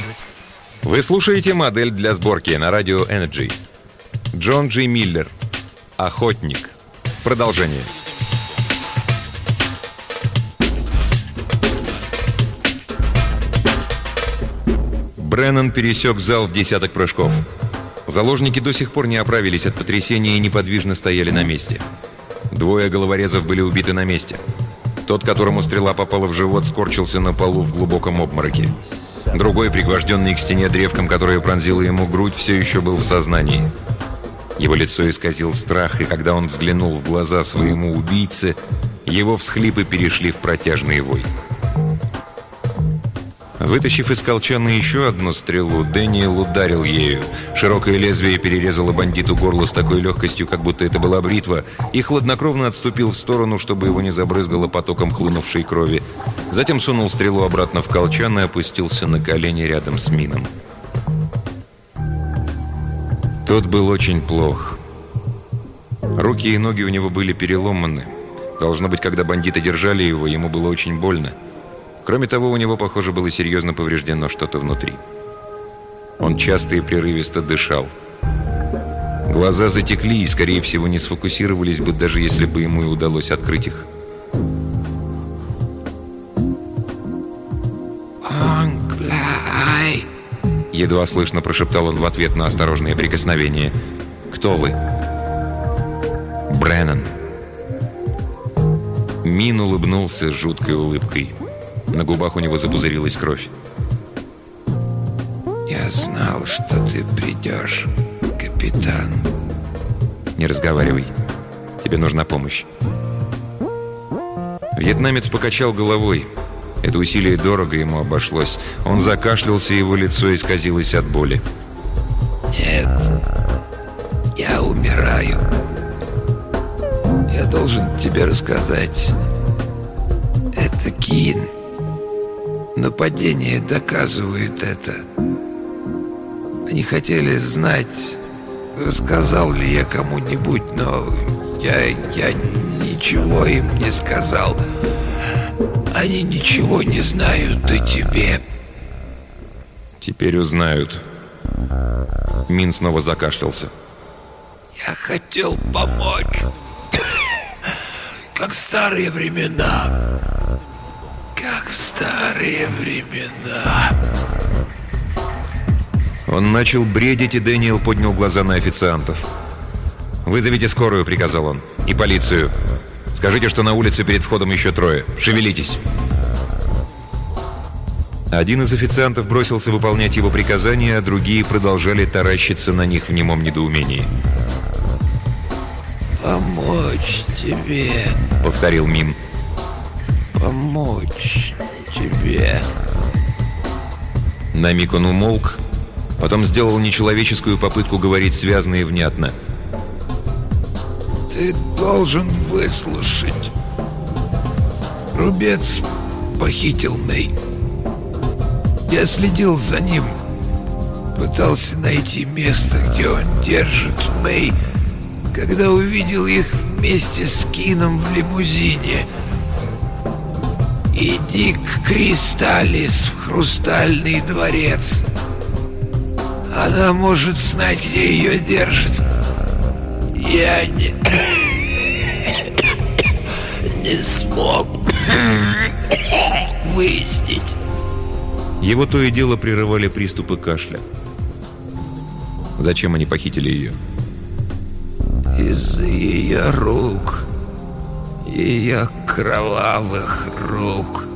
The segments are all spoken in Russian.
Вы слушаете модель для сборки на радио Energy. Джон Джей Миллер. Охотник. Продолжение. Бреннан пересек зал в десяток прыжков. Заложники до сих пор не оправились от потрясения и неподвижно стояли на месте. Двое головорезов были убиты на месте. Тот, которому стрела попала в живот, скорчился на полу в глубоком обмороке. Другой, пригвожденный к стене древком, которое пронзило ему грудь, все еще был в сознании. Его лицо исказил страх, и когда он взглянул в глаза своему убийце, его всхлипы перешли в протяжный вой. Вытащив из колчана еще одну стрелу, Дэниел ударил ею. Широкое лезвие перерезало бандиту горло с такой легкостью, как будто это была бритва, и хладнокровно отступил в сторону, чтобы его не забрызгало потоком хлынувшей крови. Затем сунул стрелу обратно в колчан и опустился на колени рядом с Мином. Тот был очень плох. Руки и ноги у него были переломаны. Должно быть, когда бандиты держали его, ему было очень больно. Кроме того, у него, похоже, было серьезно повреждено что-то внутри. Он часто и прерывисто дышал. Глаза затекли и, скорее всего, не сфокусировались бы, даже если бы ему и удалось открыть их. «Онглай!» Едва слышно прошептал он в ответ на осторожное прикосновение. «Кто вы?» «Бреннан». Мин улыбнулся жуткой улыбкой. На губах у него запузырилась кровь. «Я знал, что ты придешь, капитан». «Не разговаривай. Тебе нужна помощь». Вьетнамец покачал головой. Это усилие дорого ему обошлось. Он закашлялся, его лицо исказилось от боли. «Нет, я умираю. Я должен тебе рассказать. Это Кин. Нападения доказывают это. Они хотели знать, рассказал ли я кому-нибудь, но я ничего им не сказал. Они ничего не знают о тебе». «Теперь узнают». Мин снова закашлялся. «Я хотел помочь, как в старые времена. Как в старые времена». Он начал бредить, и Дэниел поднял глаза на официантов. «Вызовите скорую», — приказал он, — «и полицию. Скажите, что на улице перед входом еще трое. Шевелитесь». Один из официантов бросился выполнять его приказания, а другие продолжали таращиться на них в немом недоумении. «Помочь тебе», — повторил Мин. «Помочь тебе». На миг он умолк, потом сделал нечеловеческую попытку говорить связно и внятно. «Ты должен выслушать. Рубец похитил Мэй. Я следил за ним, пытался найти место, где он держит Мэй, когда увидел их вместе с Кином в лимузине. Иди к Кристаллис в Хрустальный дворец. Она может знать, где ее держит. Я не смог выяснить». Его то и дело прерывали приступы кашля. Зачем они похитили ее? «Из-за ее рук. Ее кровавых рук».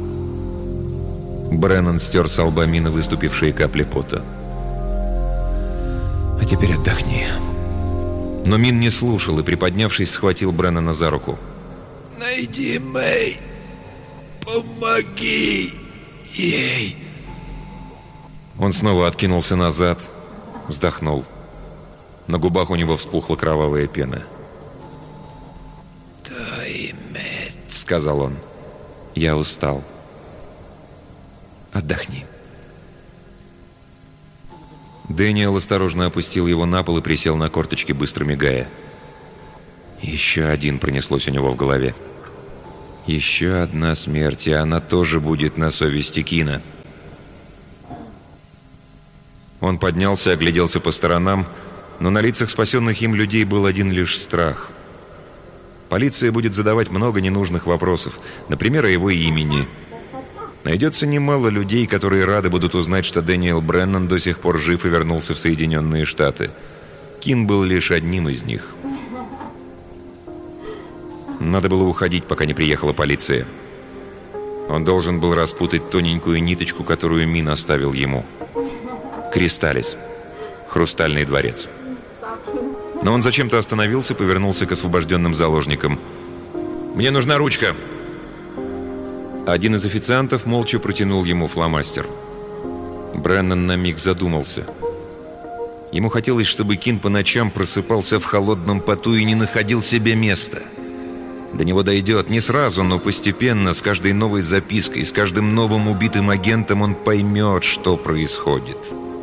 Бреннан стер с лба Мина выступившие капли пота. «А теперь отдохни». Но Мин не слушал и, приподнявшись, схватил Бреннана за руку. «Найди Мэй. Помоги ей». Он снова откинулся назад, вздохнул. На губах у него вспухла кровавая пена. «Таймет», — сказал он. «Я устал. Отдохни». Дэниел осторожно опустил его на пол и присел на корточки, быстро мигая. Еще один пронеслось у него в голове. Еще одна смерть, и она тоже будет на совести Кина. Он поднялся, огляделся по сторонам, но на лицах спасенных им людей был один лишь страх. Полиция будет задавать много ненужных вопросов, например, о его имени. Найдется немало людей, которые рады будут узнать, что Дэниел Бреннан до сих пор жив и вернулся в Соединенные Штаты. Кин был лишь одним из них. Надо было уходить, пока не приехала полиция. Он должен был распутать тоненькую ниточку, которую Мин оставил ему. Кристаллис. Хрустальный дворец. Но он зачем-то остановился, повернулся к освобожденным заложникам. «Мне нужна ручка!» Один из официантов молча протянул ему фломастер. Бреннан на миг задумался. Ему хотелось, чтобы Кин по ночам просыпался в холодном поту и не находил себе места. До него дойдет не сразу, но постепенно, с каждой новой запиской, с каждым новым убитым агентом он поймет, что происходит.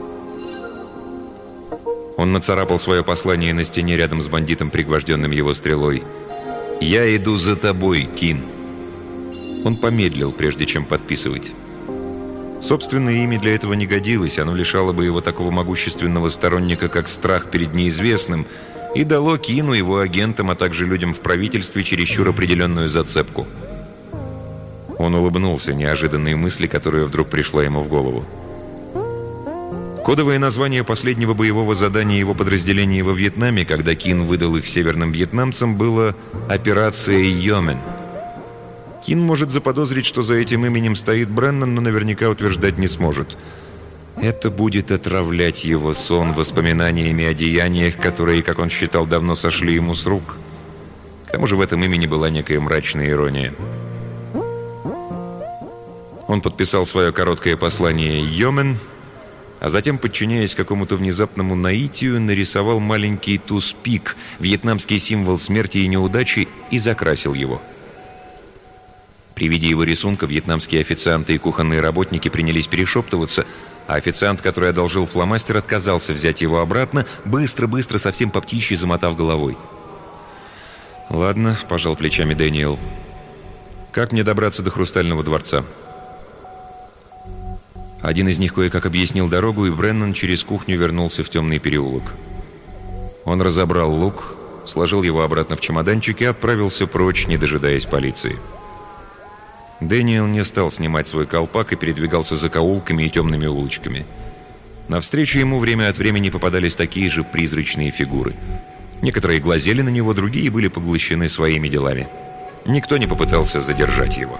Он нацарапал свое послание на стене рядом с бандитом, пригвожденным его стрелой. «Я иду за тобой, Кин». Он помедлил, прежде чем подписывать. Собственное имя для этого не годилось, оно лишало бы его такого могущественного сторонника, как страх перед неизвестным, и дало Кину, его агентам, а также людям в правительстве чересчур определенную зацепку. Он улыбнулся неожиданной мысли, которая вдруг пришла ему в голову. Кодовое название последнего боевого задания его подразделения во Вьетнаме, когда Кин выдал их северным вьетнамцам, было «Операция Йомен». Кин может заподозрить, что за этим именем стоит Бреннан, но наверняка утверждать не сможет. Это будет отравлять его сон воспоминаниями о деяниях, которые, как он считал, давно сошли ему с рук. К тому же в этом имени была некая мрачная ирония. Он подписал свое короткое послание «Йомен», а затем, подчиняясь какому-то внезапному наитию, нарисовал маленький туз-пик, вьетнамский символ смерти и неудачи, и закрасил его. При виде его рисунка вьетнамские официанты и кухонные работники принялись перешептываться, а официант, который одолжил фломастер, отказался взять его обратно, быстро-быстро, совсем по птичьи замотав головой. «Ладно», — пожал плечами Дэниел. «Как мне добраться до Хрустального дворца?» Один из них кое-как объяснил дорогу, и Бреннан через кухню вернулся в темный переулок. Он разобрал лук, сложил его обратно в чемоданчик и отправился прочь, не дожидаясь полиции. Дэниел не стал снимать свой колпак и передвигался закоулками и темными улочками. Навстречу ему время от времени попадались такие же призрачные фигуры. Некоторые глазели на него, другие были поглощены своими делами. Никто не попытался задержать его.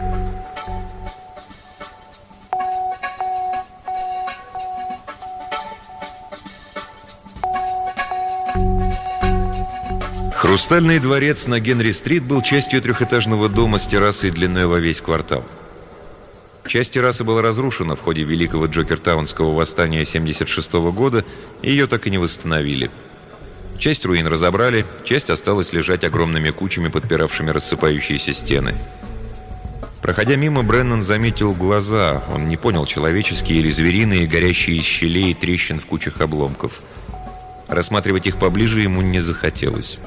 Хрустальный дворец на Генри-стрит был частью трехэтажного дома с террасой длиной во весь квартал. Часть террасы была разрушена в ходе Великого Джокертаунского восстания 1976 года, и ее так и не восстановили. Часть руин разобрали, часть осталась лежать огромными кучами, подпиравшими рассыпающиеся стены. Проходя мимо, Бреннан заметил глаза. Он не понял, человеческие или звериные, горящие из щелей и трещин в кучах обломков. Рассматривать их поближе ему не захотелось.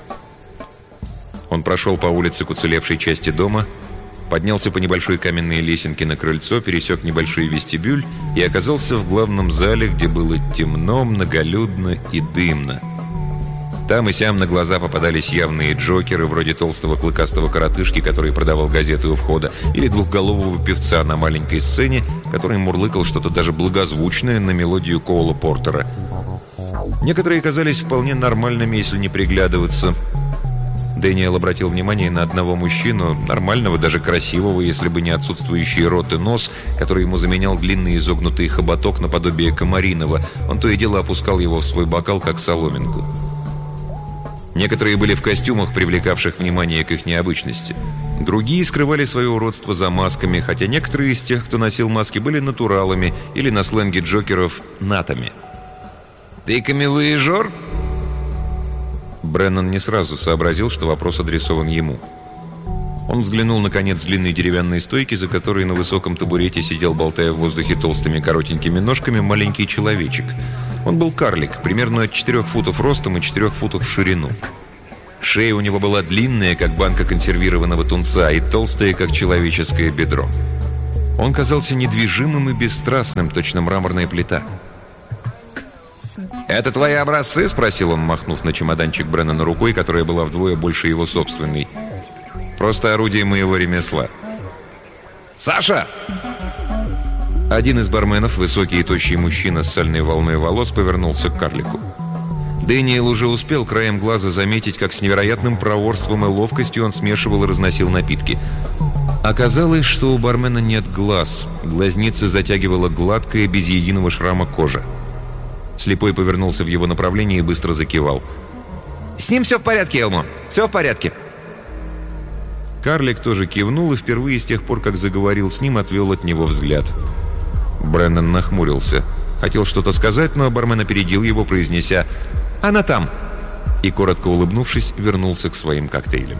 Он прошел по улице к уцелевшей части дома, поднялся по небольшой каменной лесенке на крыльцо, пересек небольшой вестибюль и оказался в главном зале, где было темно, многолюдно и дымно. Там и сям на глаза попадались явные джокеры, вроде толстого клыкастого коротышки, который продавал газеты у входа, или двухголового певца на маленькой сцене, который мурлыкал что-то даже благозвучное на мелодию Коула Портера. Некоторые казались вполне нормальными, если не приглядываться. Дэниел обратил внимание на одного мужчину, нормального, даже красивого, если бы не отсутствующий рот и нос, который ему заменял длинный изогнутый хоботок наподобие комариного. Он то и дело опускал его в свой бокал, как соломинку. Некоторые были в костюмах, привлекавших внимание к их необычности. Другие скрывали свое уродство за масками, хотя некоторые из тех, кто носил маски, были натуралами или на сленге джокеров «натами». «Ты камевояжер?» Бреннан не сразу сообразил, что вопрос адресован ему. Он взглянул на конец длинной деревянной стойки, за которой на высоком табурете сидел, болтая в воздухе толстыми коротенькими ножками, маленький человечек. Он был карлик, примерно 4 футов ростом и 4 футов в ширину. Шея у него была длинная, как банка консервированного тунца, и толстая, как человеческое бедро. Он казался недвижимым и бесстрастным, точно мраморная плита. «Это твои образцы?» — спросил он, махнув на чемоданчик Бреннана рукой, которая была вдвое больше его собственной. «Просто орудие моего ремесла». «Саша!» Один из барменов, высокий и тощий мужчина с сальной волной волос, повернулся к карлику. Дэниел уже успел краем глаза заметить, как с невероятным проворством и ловкостью он смешивал и разносил напитки. Оказалось, что у бармена нет глаз. Глазницы затягивала гладкая, без единого шрама кожа. Слепой повернулся в его направлении и быстро закивал. «С ним все в порядке, Элмо. Все в порядке». Карлик тоже кивнул и впервые с тех пор, как заговорил с ним, отвел от него взгляд. Бреннан нахмурился. Хотел что-то сказать, но бармен опередил его, произнеся «Она там!» и, коротко улыбнувшись, вернулся к своим коктейлям.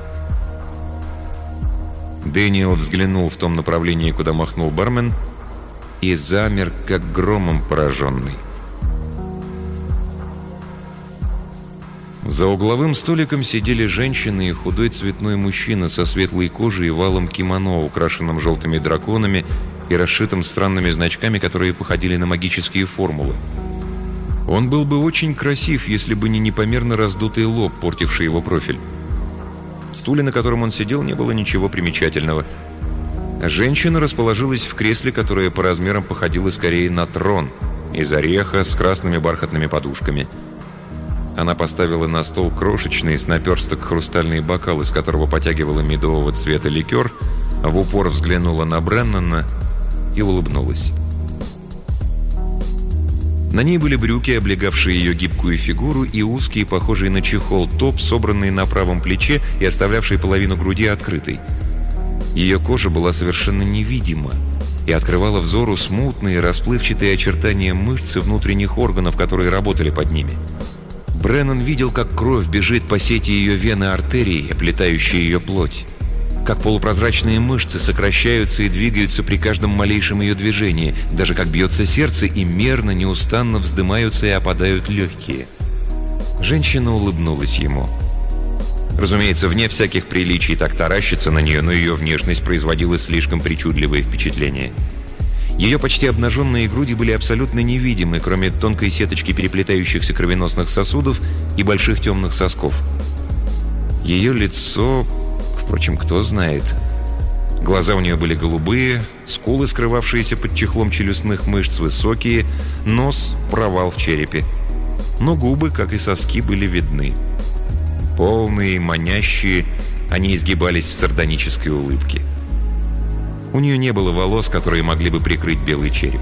Дэниел взглянул в том направлении, куда махнул бармен, и замер, как громом пораженный. За угловым столиком сидели женщины и худой цветной мужчина со светлой кожей и валом кимоно, украшенным желтыми драконами и расшитым странными значками, которые походили на магические формулы. Он был бы очень красив, если бы не непомерно раздутый лоб, портивший его профиль. В стуле, на котором он сидел, не было ничего примечательного. Женщина расположилась в кресле, которое по размерам походило скорее на трон, из ореха с красными бархатными подушками. Она поставила на стол крошечный с наперсток хрустальный бокал, из которого потягивала медового цвета ликер, в упор взглянула на Бреннана и улыбнулась. На ней были брюки, облегавшие ее гибкую фигуру, и узкий, похожий на чехол, топ, собранный на правом плече и оставлявший половину груди открытой. Ее кожа была совершенно невидима и открывала взору смутные, расплывчатые очертания мышц и внутренних органов, которые работали под ними. Бреннан видел, как кровь бежит по сети ее вен и артерий, оплетающей ее плоть. Как полупрозрачные мышцы сокращаются и двигаются при каждом малейшем ее движении, даже как бьется сердце и мерно, неустанно вздымаются и опадают легкие. Женщина улыбнулась ему. Разумеется, вне всяких приличий так таращиться на нее, но ее внешность производила слишком причудливое впечатление. Ее почти обнаженные груди были абсолютно невидимы, кроме тонкой сеточки переплетающихся кровеносных сосудов и больших темных сосков. Ее лицо... Впрочем, кто знает. Глаза у нее были голубые, скулы, скрывавшиеся под чехлом челюстных мышц, высокие, нос – провал в черепе. Но губы, как и соски, были видны. Полные, манящие, они изгибались в сардонической улыбке. У нее не было волос, которые могли бы прикрыть белый череп.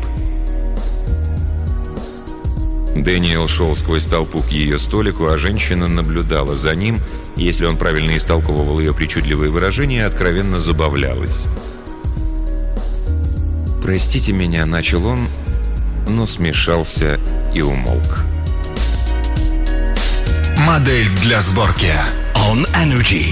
Дэниел шел сквозь толпу к ее столику, а женщина наблюдала за ним. Если он правильно истолковывал ее причудливые выражения, откровенно забавлялась. «Простите меня», — начал он, но смешался и умолк. Модель для сборки On Energy.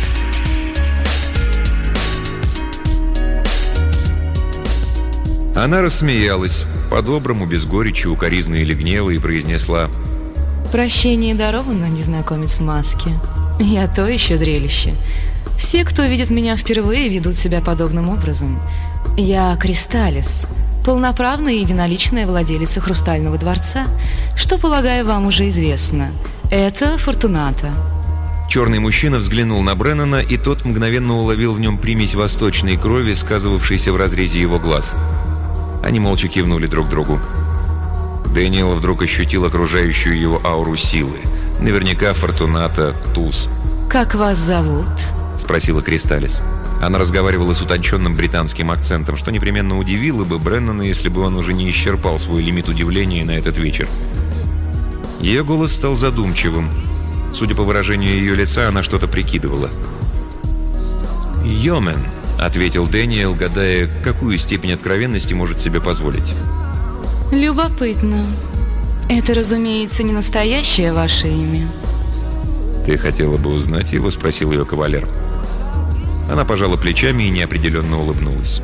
Она рассмеялась, по-доброму, без горечи, укоризны или гнева, и произнесла: «Прощение даровано, незнакомец в маске. Я то еще зрелище. Все, кто видит меня впервые, ведут себя подобным образом. Я Кристалис, полноправная и единоличная владелица Хрустального дворца, что, полагаю, вам уже известно. Это Фортуната». Черный мужчина взглянул на Бреннана, и тот мгновенно уловил в нем примесь восточной крови, сказывавшейся в разрезе его глаз. Они молча кивнули друг другу. Дэниел вдруг ощутил окружающую его ауру силы. Наверняка Фортуната туз. «Как вас зовут?» — спросила Кристалис. Она разговаривала с утонченным британским акцентом, что непременно удивило бы Бреннана, если бы он уже не исчерпал свой лимит удивления на этот вечер. Ее голос стал задумчивым. Судя по выражению ее лица, она что-то прикидывала. «Йомен», — ответил Дэниел, гадая, какую степень откровенности может себе позволить. «Любопытно. Это, разумеется, не настоящее ваше имя». «Ты хотела бы узнать его?» — спросил ее кавалер. Она пожала плечами и неопределенно улыбнулась.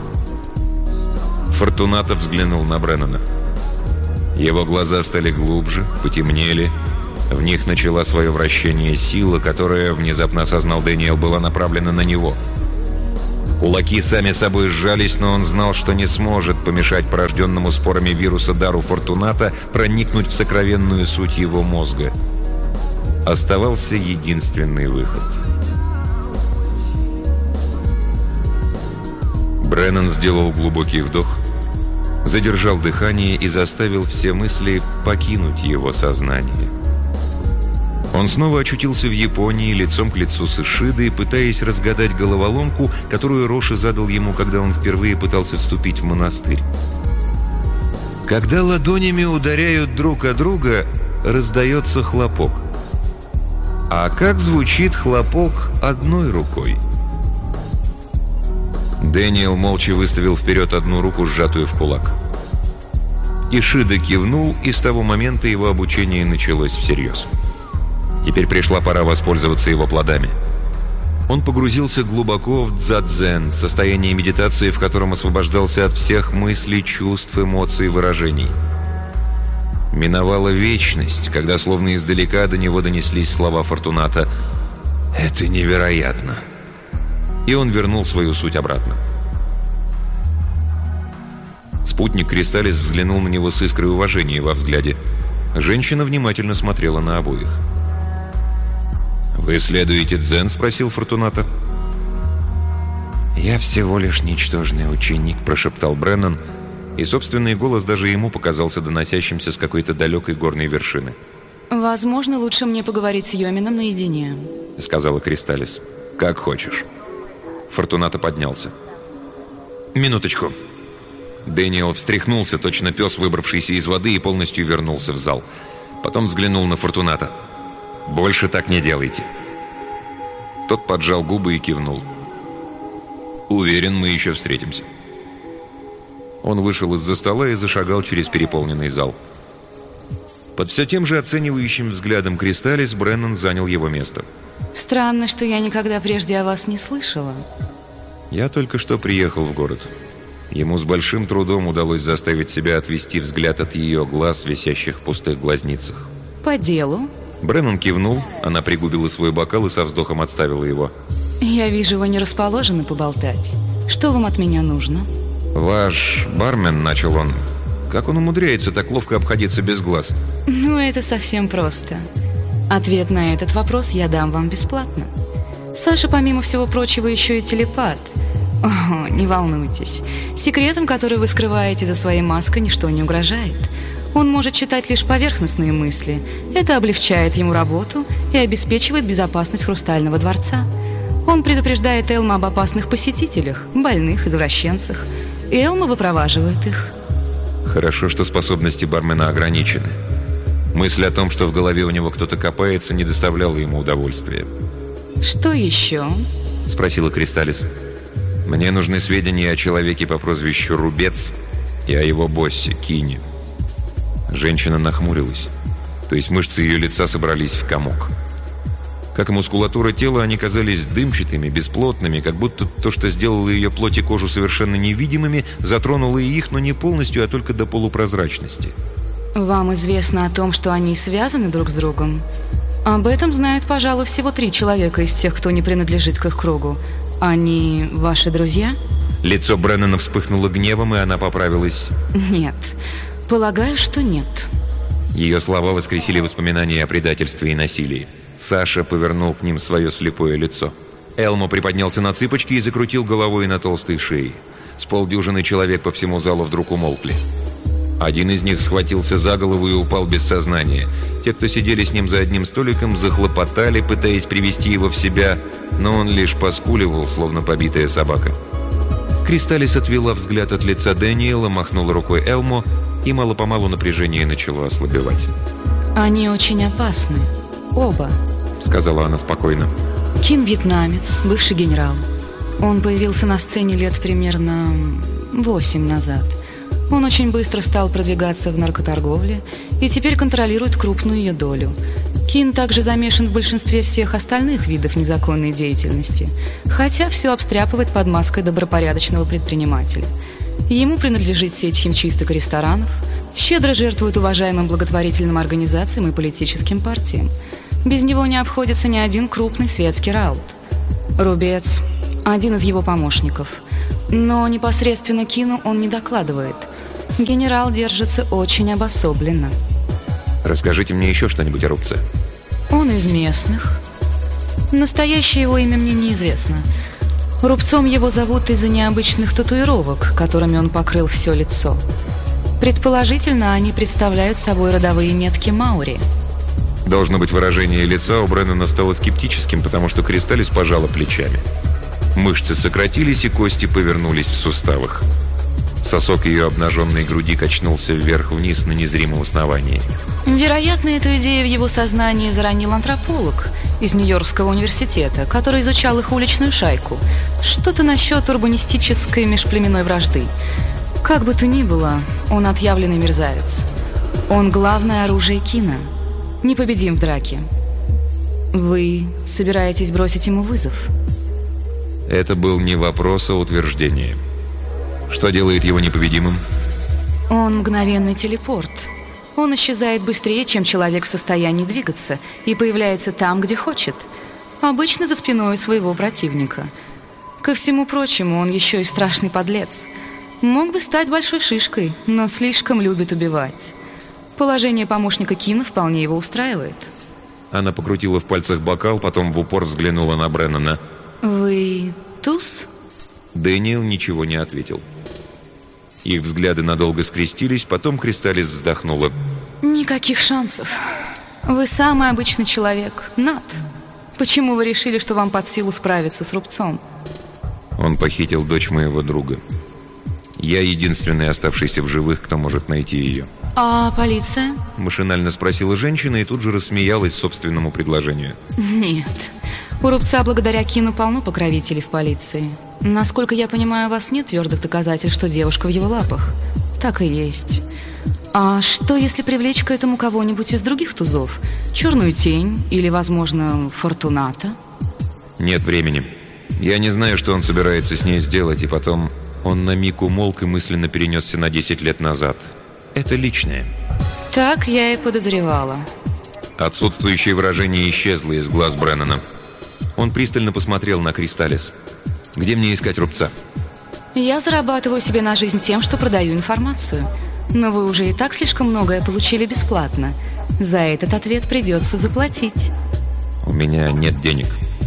Фортуната взглянул на Бреннана. Его глаза стали глубже, потемнели. В них начала свое вращение сила, которая, внезапно осознал Дэниел, была направлена на него. Кулаки сами собой сжались, но он знал, что не сможет помешать порожденному спорами вируса дару Фортуната проникнуть в сокровенную суть его мозга. Оставался единственный выход. Бреннан сделал глубокий вдох, задержал дыхание и заставил все мысли покинуть его сознание. Он снова очутился в Японии, лицом к лицу с Ишидой, пытаясь разгадать головоломку, которую Роши задал ему, когда он впервые пытался вступить в монастырь. Когда ладонями ударяют друг о друга, раздается хлопок. А как звучит хлопок одной рукой? Дэниел молча выставил вперед одну руку, сжатую в кулак. Ишида кивнул, и с того момента его обучение началось всерьез. Теперь пришла пора воспользоваться его плодами. Он погрузился глубоко в дзадзен, состояние медитации, в котором освобождался от всех мыслей, чувств, эмоций и выражений. Миновала вечность, когда словно издалека до него донеслись слова Фортуната «Это невероятно!» И он вернул свою суть обратно. Спутник Кристалис взглянул на него с искрой уважения во взгляде. Женщина внимательно смотрела на обоих. «Вы следуете дзен?» — спросил Фортуната. «Я всего лишь ничтожный ученик», — прошептал Бреннан, и собственный голос даже ему показался доносящимся с какой-то далекой горной вершины. «Возможно, лучше мне поговорить с Йомином наедине», — сказала Кристалис. «Как хочешь». Фортуната поднялся. «Минуточку». Дэниел встряхнулся, точно пес, выбравшийся из воды, и полностью вернулся в зал. Потом взглянул на Фортуната. «Больше так не делайте». Тот поджал губы и кивнул. «Уверен, мы еще встретимся». Он вышел из-за стола и зашагал через переполненный зал. Под все тем же оценивающим взглядом Кристалис Бреннан занял его место. «Странно, что я никогда прежде о вас не слышала». «Я только что приехал в город». Ему с большим трудом удалось заставить себя отвести взгляд от ее глаз, висящих в пустых глазницах. «По делу?» Бреннан кивнул, она пригубила свой бокал и со вздохом отставила его. «Я вижу, вы не расположены поболтать. Что вам от меня нужно?» «Ваш бармен», — начал он. «Как он умудряется так ловко обходиться без глаз?» «Ну, это совсем просто. Ответ на этот вопрос я дам вам бесплатно. Саша, помимо всего прочего, еще и телепат. О, не волнуйтесь. Секретом, который вы скрываете за своей маской, ничто не угрожает. Он может читать лишь поверхностные мысли. Это облегчает ему работу и обеспечивает безопасность Хрустального дворца. Он предупреждает Элма об опасных посетителях, больных, извращенцах. И Элма выпроваживает их». Хорошо, что способности бармена ограничены. Мысль о том, что в голове у него кто-то копается, не доставляла ему удовольствия. «Что еще?» — спросила Кристалис. «Мне нужны сведения о человеке по прозвищу Рубец и о его боссе Кине». Женщина нахмурилась, то есть мышцы ее лица собрались в комок. Как и мускулатура тела, они казались дымчатыми, бесплотными, как будто то, что сделало ее плоть и кожу совершенно невидимыми, затронуло и их, но не полностью, а только до полупрозрачности. «Вам известно о том, что они связаны друг с другом? Об этом знают, пожалуй, всего 3 человека из тех, кто не принадлежит к их кругу. Они ваши друзья?» Лицо Бреннана вспыхнуло гневом, и она поправилась. «Нет. Полагаю, что нет». Ее слова воскресили воспоминания о предательстве и насилии. Саша повернул к ним свое слепое лицо. Элмо приподнялся на цыпочки и закрутил головой на толстой шее. С полдюжины человек по всему залу вдруг умолкли. Один из них схватился за голову и упал без сознания. Те, кто сидели с ним за одним столиком, захлопотали, пытаясь привести его в себя, но он лишь поскуливал, словно побитая собака. Кристалис отвела взгляд от лица Дэниела, махнула рукой Элмо, и мало-помалу напряжение начало ослабевать. «Они очень опасны. Оба», — сказала она спокойно. «Кин вьетнамец, бывший генерал. Он появился на сцене лет примерно 8 назад. Он очень быстро стал продвигаться в наркоторговле и теперь контролирует крупную ее долю. Кин также замешан в большинстве всех остальных видов незаконной деятельности, хотя все обстряпывает под маской добропорядочного предпринимателя. Ему принадлежит сеть химчисток и ресторанов, щедро жертвует уважаемым благотворительным организациям и политическим партиям. Без него не обходится ни один крупный светский раут. Рубец – один из его помощников. Но непосредственно Кину он не докладывает. Генерал держится очень обособленно. Расскажите мне еще что-нибудь о рубце. Он из местных. Настоящее его имя мне неизвестно. Рубцом его зовут из-за необычных татуировок, которыми он покрыл все лицо. Предположительно, они представляют собой родовые метки Маури. Должно быть, выражение лица у Бреннана стало скептическим, потому что Кристаллис пожала плечами. Мышцы сократились, и кости повернулись в суставах. Сосок ее обнаженной груди качнулся вверх-вниз на незримом основании. Вероятно, эту идею в его сознании заронил антрополог из Нью-Йоркского университета, который изучал их уличную шайку. Что-то насчет урбанистической межплеменной вражды. Как бы то ни было, он отъявленный мерзавец. Он главное оружие Кина. Непобедим в драке. Вы собираетесь бросить ему вызов? Это был не вопрос, а утверждение. Что делает его непобедимым? Он мгновенный телепорт. Он исчезает быстрее, чем человек в состоянии двигаться, и появляется там, где хочет. Обычно за спиной своего противника. Ко всему прочему, он еще и страшный подлец. Мог бы стать большой шишкой, но слишком любит убивать. Положение помощника Кина вполне его устраивает. Она покрутила в пальцах бокал, потом в упор взглянула на Бреннана. Вы туз? Дэниел ничего не ответил. Их взгляды надолго скрестились, потом Кристаллис вздохнула. Никаких шансов. Вы самый обычный человек, Нат. Почему вы решили, что вам под силу справиться с рубцом? Он похитил дочь моего друга. Я единственный оставшийся в живых, кто может найти ее. А полиция? Машинально спросила женщина и тут же рассмеялась собственному предложению. Нет. У рубца благодаря Кину полно покровителей в полиции. Насколько я понимаю, у вас нет твердых доказательств, что девушка в его лапах. Так и есть. А что, если привлечь к этому кого-нибудь из других тузов? Черную тень или, возможно, Фортуната? Нет времени. Я не знаю, что он собирается с ней сделать, и потом он на миг умолк и мысленно перенесся на 10 лет назад. Это личное. Так я и подозревала. Отсутствующее выражение исчезло из глаз Бреннана. Он пристально посмотрел на Кристаллис. «Где мне искать рубца?» Я зарабатываю себе на жизнь тем, что продаю информацию. Но вы уже и так слишком многое получили бесплатно. За этот ответ придется заплатить. У меня нет денег.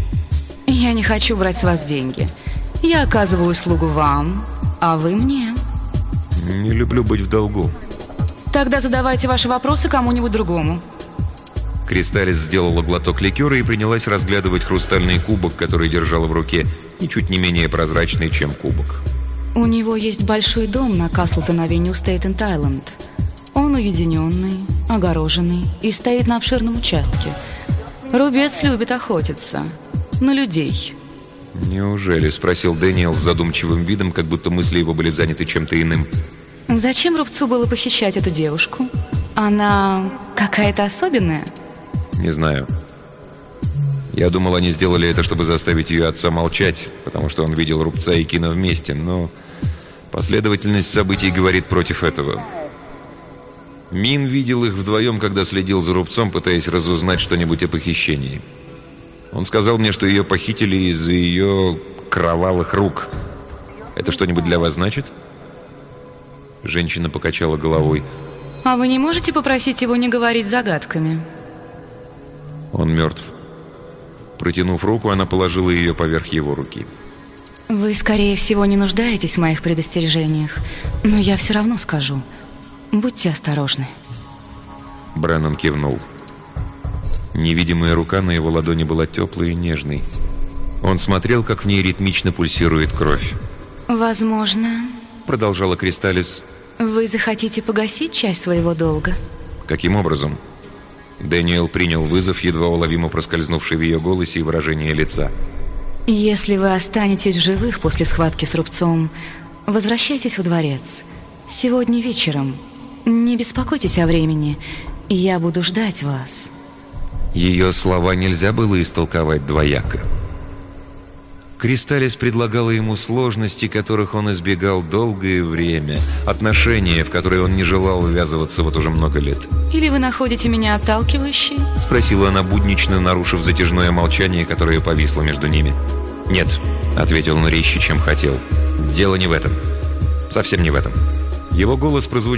Я не хочу брать с вас деньги. Я оказываю услугу вам, а вы мне. Не люблю быть в долгу. Тогда задавайте ваши вопросы кому-нибудь другому. Кристаллис сделала глоток ликера и принялась разглядывать хрустальный кубок, который держала в руке, ничуть не менее прозрачный, чем кубок. У него есть большой дом на Каслтон-авеню, Стейтен-Айленд. Он уединенный, огороженный и стоит на обширном участке. Рубец любит охотиться. На людей. «Неужели?» – спросил Дэниел с задумчивым видом, как будто мысли его были заняты чем-то иным. Зачем рубцу было похищать эту девушку? Она какая-то особенная? Не знаю. Я думал, они сделали это, чтобы заставить ее отца молчать, потому что он видел рубца и Кина вместе, но последовательность событий говорит против этого. Мин видел их вдвоем, когда следил за рубцом, пытаясь разузнать что-нибудь о похищении. Он сказал мне, что ее похитили из-за ее кровавых рук. Это что-нибудь для вас значит? Женщина покачала головой. А вы не можете попросить его не говорить загадками? Он мертв. Протянув руку, она положила ее поверх его руки. Вы, скорее всего, не нуждаетесь в моих предостережениях, но я все равно скажу. Будьте осторожны. Бреннан кивнул. Невидимая рука на его ладони была теплой и нежной. Он смотрел, как в ней ритмично пульсирует кровь. Возможно, продолжала Кристаллис, вы захотите погасить часть своего долга? Каким образом? Дэниел принял вызов, едва уловимо проскользнувший в ее голосе и выражение лица. Если вы останетесь в живых после схватки с рубцом, возвращайтесь во дворец. Сегодня вечером. Не беспокойтесь о времени. Я буду ждать вас. Ее слова нельзя было истолковать двояко. Кристаллис предлагала ему сложности, которых он избегал долгое время, отношения, в которые он не желал ввязываться вот уже много лет. «Или вы находите меня отталкивающей?» — спросила она буднично, нарушив затяжное молчание, которое повисло между ними. «Нет», — ответил он резче, чем хотел. «Дело не в этом. Совсем не в этом». Его голос прозвучал